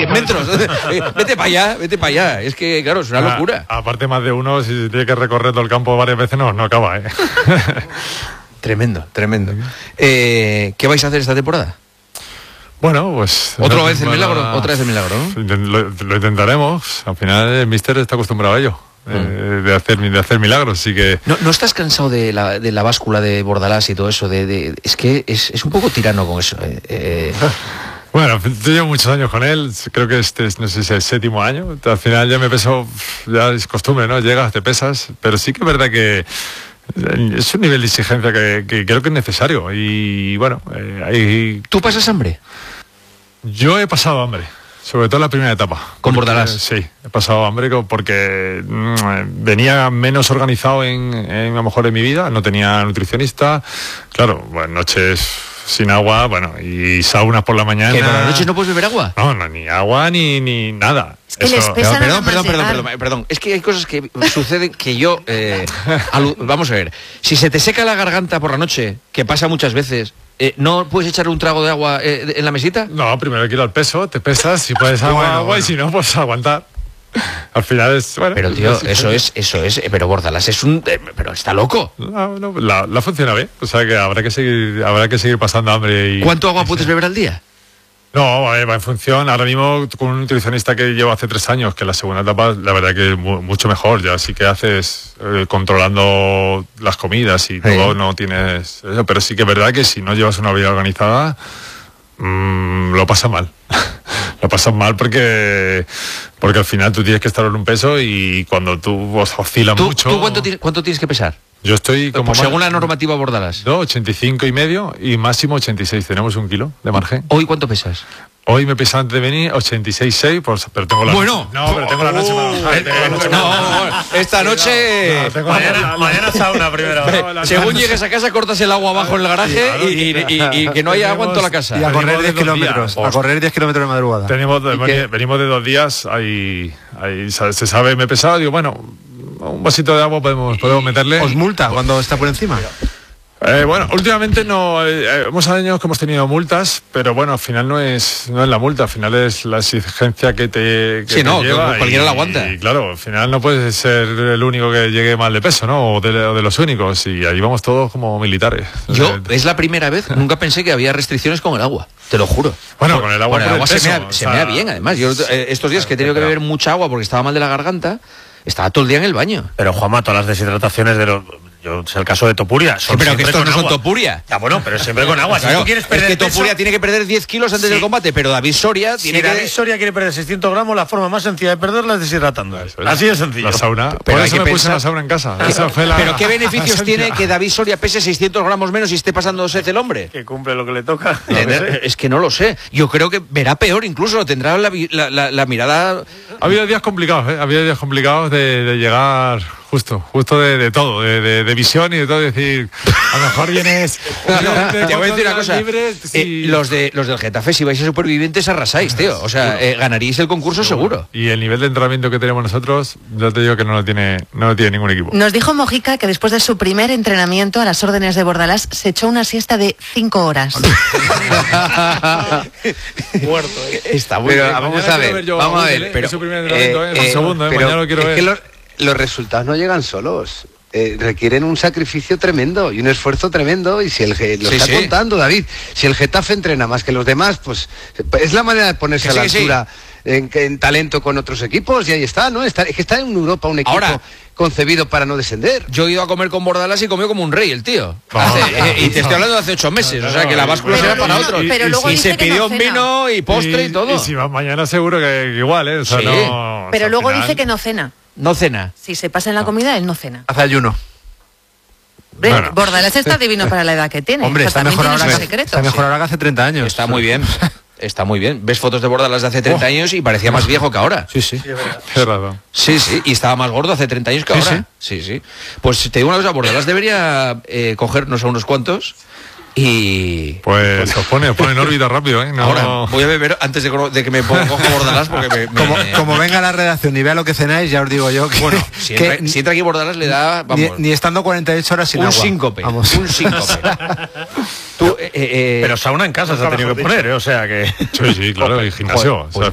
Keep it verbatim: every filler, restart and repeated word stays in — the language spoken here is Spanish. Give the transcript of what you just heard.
cien metros. Vete para allá, vete para allá. Es que, claro, es una locura. A, aparte, más de uno, si tiene que recorrer todo el campo varias veces, no, no acaba, ¿eh? Tremendo, tremendo. Eh, ¿Qué vais a hacer esta temporada? Bueno, pues... ¿Otra vez el milagro? Otra vez el milagro, ¿no? Lo, lo intentaremos. Al final el míster está acostumbrado a ello. Mm. Eh, de, hacer, de hacer milagros, así que... ¿No, ¿no estás cansado de la, de la báscula de Bordalás y todo eso? De, de, es que es, es un poco tirano con eso. Eh, eh. Bueno, yo llevo muchos años con él, creo que este es, no sé si es el séptimo año. Al final ya me peso, ya es costumbre, ¿no? Llegas, te pesas, pero sí que es verdad que es un nivel de exigencia que, que creo que es necesario. Y bueno, eh, hay... ¿Tú pasas hambre? Yo he pasado hambre, sobre todo en la primera etapa. ¿Con Bordalás? Eh, sí, he pasado hambre porque mmm, venía menos organizado en, en, a lo mejor en mi vida, no tenía nutricionista, claro, bueno, noches sin agua, bueno, y saunas por la mañana. ¿Que por la noche no puedes beber agua? No, no, ni agua ni, ni nada. Es que les pesa perdón, nada más perdón, perdón, llegar. perdón, perdón, es que hay cosas que suceden que yo... Eh, alu- vamos a ver, si se te seca la garganta por la noche, que pasa muchas veces... Eh, ¿No puedes echarle un trago de agua eh, en la mesita? No, primero hay que ir al peso, te pesas, si puedes agua, bueno, agua bueno. Y si no, pues aguantar. Al final es... Bueno, pero tío, eso es, eso es... Pero Bordalás es un... Eh, pero está loco. No, no, la, la funciona bien, o sea que habrá que seguir, habrá que seguir pasando hambre y... ¿Cuánto agua y puedes sí. beber al día? No, va en función. Ahora mismo con un nutricionista que llevo hace tres años, que la segunda etapa, la verdad que mu- mucho mejor. Ya sí que haces eh, controlando las comidas y sí. Todo, no tienes eso. Pero sí que es verdad que si no llevas una vida organizada, mmm, lo pasas mal. Lo pasas mal porque porque al final tú tienes que estar en un peso y cuando tú os oscilas ¿Tú, mucho... ¿Tú cuánto, tienes, cuánto tienes que pesar? Yo estoy como... Pues según la normativa Bordalás. No, ochenta y cinco y medio y máximo ochenta y seis. Tenemos un kilo de margen. ¿Hoy cuánto pesas? Hoy me pesaba antes de venir ochenta y seis coma seis, pues, pero tengo la bueno, noche. No, pero tengo la noche uh, para eh, no, no, esta noche... No, tengo mañana, la, la, mañana sauna primero. No, la, según la, llegues a casa, cortas el agua abajo en el garaje y, y, y, y que no haya agua en toda la casa. Y a correr diez kilómetros. A correr diez kilómetros de madrugada. Tenemos, venimos de dos días, ahí, ahí se sabe, me he pesado, digo, bueno, un vasito de agua podemos, podemos meterle. ¿Os multa cuando está por encima? Eh, bueno, últimamente no, eh, hemos años que hemos tenido multas, pero bueno, al final no es no es la multa, al final es la exigencia que te, que sí, te no, lleva. Que cualquiera y, la aguanta. Y claro, al final no puedes ser el único que llegue mal de peso, ¿no? O de, o de los únicos, y ahí vamos todos como militares. Yo, es la primera vez, nunca pensé que había restricciones con el agua, te lo juro. Bueno, con el agua, con el agua el peso, se, mea, o se sea, mea bien, además. Yo eh, estos días que he tenido que beber mucha agua porque estaba mal de la garganta, estaba todo el día en el baño. Pero Juanma, todas las deshidrataciones de los... Yo sé el caso de Topuria. Sí, pero que estos no son Topuria. Ya, bueno, pero siempre con agua. Si claro, tú quieres perder es que Topuria peso, tiene que perder diez kilos antes sí. del combate, pero David Soria si tiene David que... Soria quiere perder seiscientos gramos, la forma más sencilla de perderla es deshidratando. Eso es. Así de sencillo. La sauna. Pero Por hay eso que me puse pensar... la sauna en casa. Pero, Esa fue la... pero ¿qué beneficios tiene que David Soria pese seiscientos gramos menos y esté pasando sed el hombre? Que cumple lo que le toca. No sé. Es que no lo sé. Yo creo que verá peor, incluso tendrá la, la, la, la mirada... Ha habido días complicados, ¿eh? Ha habido días complicados de, de llegar... Justo, justo de, de todo, de, de, de visión y de todo, decir, a lo mejor vienes... Te voy a decir una cosa, libres, sí. eh, los, de, los del Getafe, si vais a supervivientes, arrasáis, tío. O sea, eh, ganaríais el concurso seguro. Y el nivel de entrenamiento que tenemos nosotros, yo te digo que no lo tiene, no lo tiene ningún equipo. Nos dijo Mojica que después de su primer entrenamiento a las órdenes de Bordalás se echó una siesta de cinco horas. Muerto. Eh. Está muy Pero bien. vamos Mañana a ver, ver yo vamos a Google, ver. ¿eh? Pero, su primer entrenamiento, eh, ¿eh? Un eh, segundo, ¿eh? pero Mañana lo quiero es ver. que los, los resultados no llegan solos. Eh, requieren un sacrificio tremendo y un esfuerzo tremendo, y si el Ge- lo Sí, está sí. contando David, si el Getafe entrena más que los demás, pues es la manera de ponerse Que a la sí, que altura en, en talento con otros equipos, y ahí está, ¿no? Está, es que está en Europa un equipo Ahora, concebido para no descender. Yo he ido a comer con Bordalás y comió como un rey el tío. No, Hace- no, eh, y te estoy hablando de hace ocho meses, No, o sea que la báscula pero será para luego- otros. pero luego y dice se que pidió no un cena. vino y postre y, todo. Y si va mañana seguro que igual, ¿eh? O sea, Sí. no, Pero o sea, luego al final- dice que no cena. No cena. Si se pasa en la comida, él no cena. Hace ayuno. Hombre, Bueno. Bordalás está divino para la edad que tiene. Hombre, O sea, está también mejor, tiene ahora, sus que- secretos. está mejor ahora que hace treinta años. Está muy bien. Está muy bien. Ves fotos de Bordalás de hace treinta años y parecía más viejo que ahora. Sí, sí. Tienes razón. Sí, sí, y estaba más gordo hace treinta años que Sí, ahora. Sí, sí. Pues te digo una cosa, Bordalás debería eh, cogernos a unos cuantos y... Pues os pone, os pone en órbita rápido, ¿eh? No, Ahora voy a beber antes de, de que me ponga cojo Bordalás porque me... me- Como, como venga a la redacción y vea lo que cenáis, ya os digo yo que, Bueno, si que entra, si entra aquí Bordalás le da... ni, Vamos, ni estando cuarenta y ocho horas sin un agua. síncope. Vamos. Un síncope. Tú, eh, eh, Pero sauna en casa se ha tenido que poner, ¿eh? O sea que... Sí, sí, claro, y gimnasio. Joder, O sea,